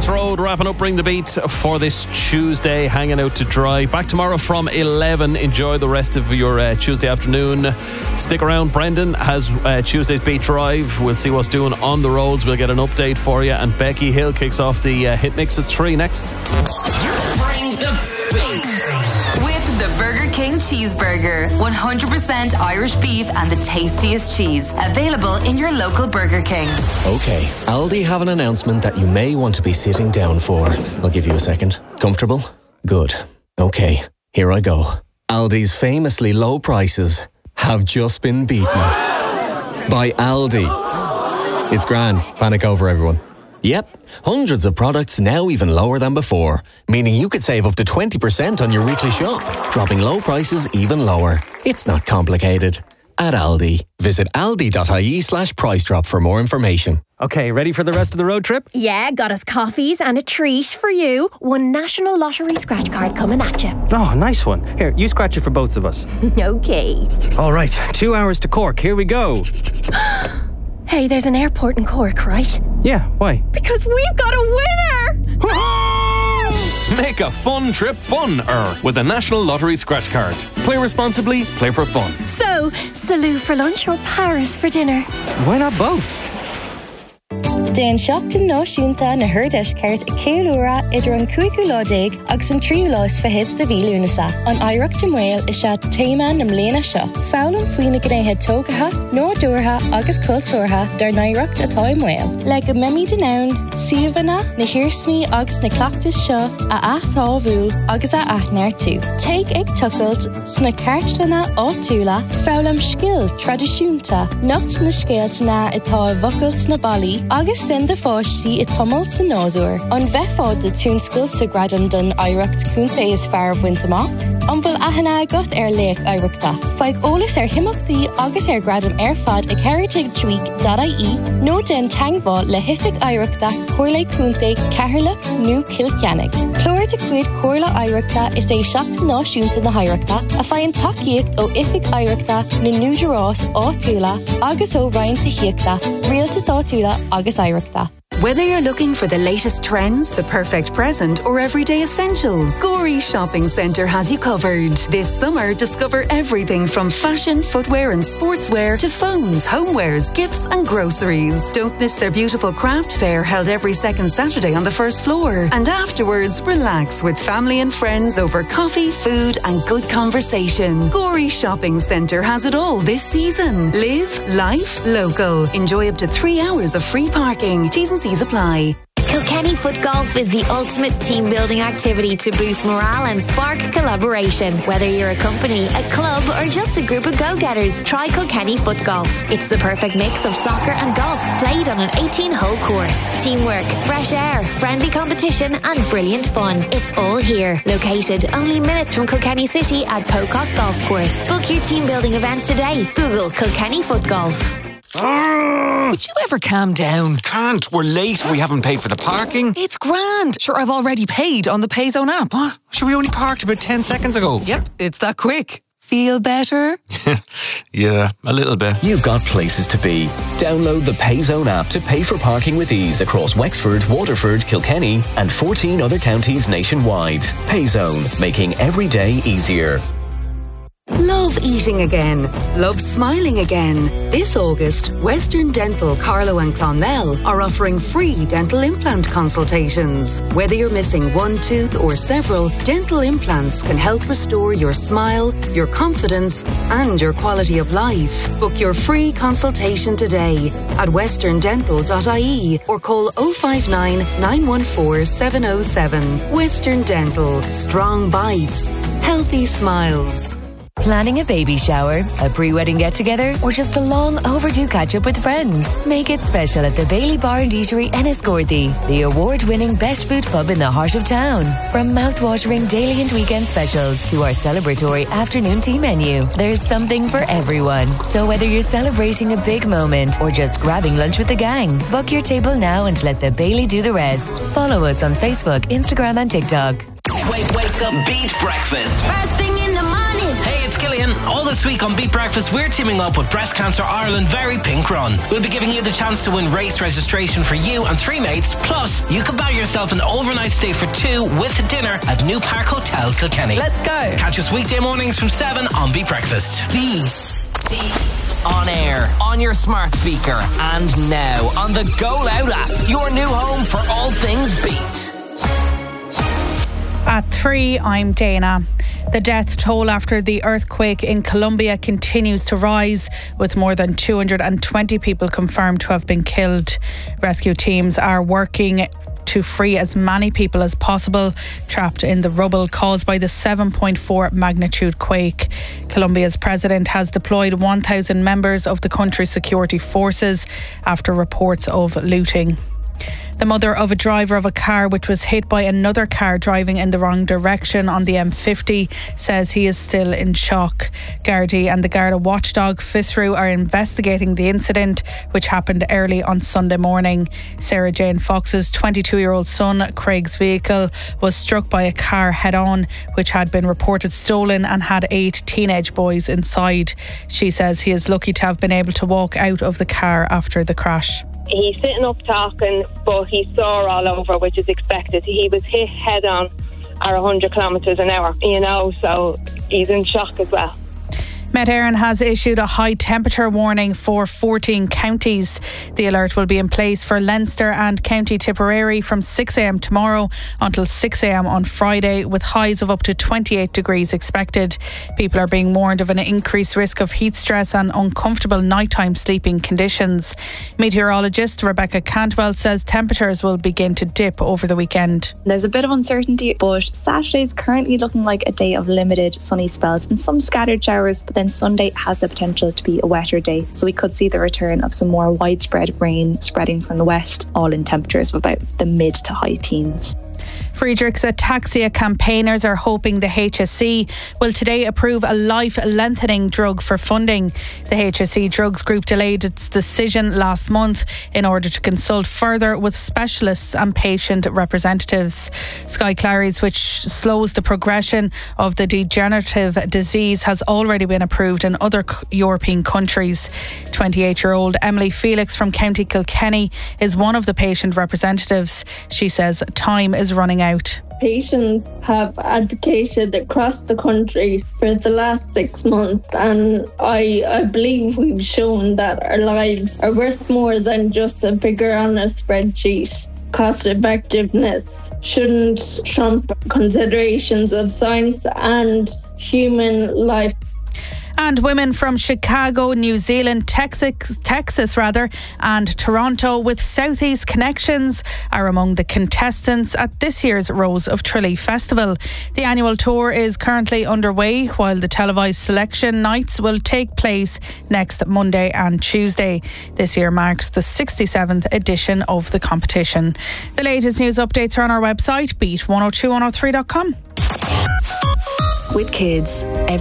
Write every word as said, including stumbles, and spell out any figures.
Road, wrapping up Bring the Beat for this Tuesday, hanging out to dry. Back tomorrow from eleven. Enjoy the rest of your uh, Tuesday afternoon. Stick around. Brendan has uh, Tuesday's Beat Drive. We'll see what's doing on the roads. We'll get an update for you. And Becky Hill kicks off the uh, hit mix at three next. Bring the Beat with the Burger King Cheeseburger. one hundred percent Irish beef and the tastiest cheese. Available in your local Burger King. Okay, Aldi have an announcement that you may want to be sitting down for. I'll give you a second. Comfortable? Good. Okay, here I go. Aldi's famously low prices have just been beaten by Aldi. It's grand. Panic over, everyone. Yep, hundreds of products now even lower than before, meaning you could save up to twenty percent on your weekly shop, dropping low prices even lower. It's not complicated. At Aldi, visit aldi.ie slash price drop for more information. Okay, ready for the rest of the road trip? Yeah, got us coffees and a treat for you. One National Lottery scratch card coming at you. Oh, nice one. Here, you scratch it for both of us. Okay. All right, two hours to Cork. Here we go. Hey, there's an airport in Cork, right? Yeah, why? Because we've got a winner! Make a fun trip fun-er with a National Lottery scratch card. Play responsibly, play for fun. So, Salou for lunch or Paris for dinner? Why not both? Déan seachtain náisiúnta na Hurdeis ceart céalúra idir an cuaigú láidéig agus an tríú lás fehéad de bhí lúnasa. An Oidhreachta Maol is se téime na mléana seo. Fáilim faoina gnéithe tógatha, nódúrtha agus cultúrtha dar naireacht atá i Maol. Le go mimi den ann, siomhanna, na hirsmí agus na clachtas seo a athtábhúil agus a aithnear tú. Take ag tucailt sna ceartlanna áitiúla, fáilim scill tradiisiúnta, nocht na scéaltainna atá bhocailt na bailí agus sin de fáistí i tomul sa nádúr. An bheitfád de túnscoil sa gradam don Oidhreacht cúnta is fear bhaint amach. An bhfuil aithne agat ar léach Oidhreachta. Feadh eolas ar himachtaí agus ar gradam ar fad ag heritage week dot I E nó den teangbá le hifig Oidhreachta chuirla cúnta Cathairleach nó Kilceannig. Clóir de cuid chuirla Oidhreachta is é seachtain náisiúnta na Oidhreachta a fáin tacaíocht ó ifig Oidhreachta na Núidirrás áitiúla agus ó Ryan Hiachta, Rialtas áitiúla agus Oidhreachta. Whether you're looking for the latest trends, the perfect present, or everyday essentials, Gorey Shopping Centre has you covered. This summer, discover everything from fashion, footwear and sportswear to phones, homewares, gifts and groceries. Don't miss their beautiful craft fair held every second Saturday on the first floor. And afterwards, relax with family and friends over coffee, food and good conversation. Gorey Shopping Centre has it all this season. Live life local. Enjoy up to three hours of free parking. T's and C's apply. Kilkenny Foot Golf is the ultimate team building activity to boost morale and spark collaboration. Whether you're a company, a club or just a group of go-getters, try Kilkenny Foot Golf. It's the perfect mix of soccer and golf played on an eighteen hole course. Teamwork, fresh air, friendly competition and brilliant fun. It's all here. Located only minutes from Kilkenny City at Pocock Golf Course. Book your team building event today. Google Kilkenny Foot Golf. Would you ever calm down? Can't. We're late. We haven't paid for the parking. It's grand. Sure, I've already paid on the Payzone app. What? Sure, we only parked about ten seconds ago. Yep, it's that quick. Feel better? Yeah, a little bit. You've got places to be. Download the Payzone app to pay for parking with ease across Wexford, Waterford, Kilkenny and fourteen other counties nationwide. Payzone, making every day easier. Love eating again. Love smiling again. This August, Western Dental Carlow and Clonmel are offering free dental implant consultations. Whether you're missing one tooth or several, dental implants can help restore your smile, your confidence and your quality of life. Book your free consultation today at western dental dot I E or call oh five nine, nine one four, seven oh seven. Western Dental. Strong bites. Healthy smiles. Planning a baby shower, a pre-wedding get-together, or just a long overdue catch-up with friends? Make it special at the Bailey Bar and Eatery Enniscorthy, the award-winning best food pub in the heart of town. From mouth-watering daily and weekend specials to our celebratory afternoon tea menu, there's something for everyone. So whether you're celebrating a big moment or just grabbing lunch with the gang, book your table now and let the Bailey do the rest. Follow us on Facebook, Instagram and TikTok. Wake, wake up, Beat Breakfast. First thing in the morning. Hey, it's Killian. All this week on Beat Breakfast, we're teaming up with Breast Cancer Ireland Very Pink Run. We'll be giving you the chance to win race registration for you and three mates. Plus, you can buy yourself an overnight stay for two with dinner at New Park Hotel, Kilkenny. Let's go. Catch us weekday mornings from seven on Beat Breakfast. Beat. Beat. On air, on your smart speaker, and now on the Go Loud app. Your new home for all things Beat. At three, I'm Dana. The death toll after the earthquake in Colombia continues to rise, with more than two hundred twenty people confirmed to have been killed. Rescue teams are working to free as many people as possible trapped in the rubble caused by the seven point four magnitude quake. Colombia's president has deployed one thousand members of the country's security forces after reports of looting. The mother of a driver of a car which was hit by another car driving in the wrong direction on the M fifty says he is still in shock. Gardaí and the Garda watchdog FISRU are investigating the incident, which happened early on Sunday morning. Sarah Jane Fox's twenty-two-year-old son, Craig's vehicle, was struck by a car head-on, which had been reported stolen and had eight teenage boys inside. She says he is lucky to have been able to walk out of the car after the crash. He's sitting up talking, but he's sore all over, which is expected. He was hit head on at one hundred kilometres an hour, you know, so he's in shock as well. Met Éireann has issued a high temperature warning for fourteen counties. The alert will be in place for Leinster and County Tipperary from six a.m. tomorrow until six a.m. on Friday, with highs of up to twenty-eight degrees expected. People are being warned of an increased risk of heat stress and uncomfortable nighttime sleeping conditions. Meteorologist Rebecca Cantwell says temperatures will begin to dip over the weekend. There's a bit of uncertainty, but Saturday's currently looking like a day of limited sunny spells and some scattered showers, but then Sunday has the potential to be a wetter day, so we could see the return of some more widespread rain spreading from the west, all in temperatures of about the mid to high teens. Friedrich's ataxia campaigners are hoping the H S E will today approve a life-lengthening drug for funding. The H S E Drugs Group delayed its decision last month in order to consult further with specialists and patient representatives. Skyclarys, which slows the progression of the degenerative disease, has already been approved in other European countries. twenty-eight-year-old Emily Felix from County Kilkenny is one of the patient representatives. She says time is running out. Patients have advocated across the country for the last six months, and I, I believe we've shown that our lives are worth more than just a figure on a spreadsheet. Cost effectiveness shouldn't trump considerations of science and human life. And women from Chicago, New Zealand, Texas, Texas rather, and Toronto with Southeast connections are among the contestants at this year's Rose of Tralee Festival. The annual tour is currently underway, while the televised selection nights will take place next Monday and Tuesday. This year marks the sixty-seventh edition of the competition. The latest news updates are on our website, beat one oh two one oh three dot com. With kids, every